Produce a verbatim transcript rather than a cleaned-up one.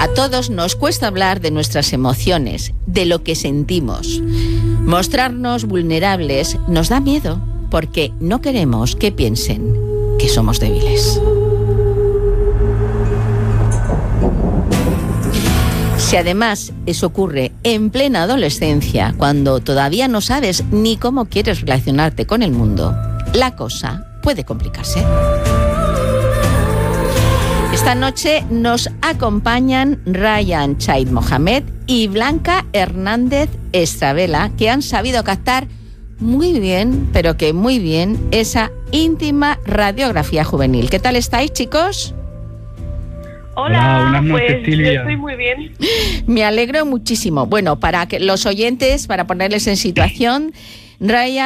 A todos nos cuesta hablar de nuestras emociones, de lo que sentimos. Mostrarnos vulnerables nos da miedo porque no queremos que piensen que somos débiles. Si además eso ocurre en plena adolescencia, cuando todavía no sabes ni cómo quieres relacionarte con el mundo, la cosa puede complicarse. Esta noche nos acompañan Ryan Chaid Mohamed y Blanca Hernández Estravela, que han sabido captar muy bien, pero que muy bien, esa íntima radiografía juvenil. ¿Qué tal estáis, chicos? Hola, Hola, buenas noches, pues Silvia. yo estoy muy bien. Me alegro muchísimo. Bueno, para que los oyentes, para ponerles en situación, Ryan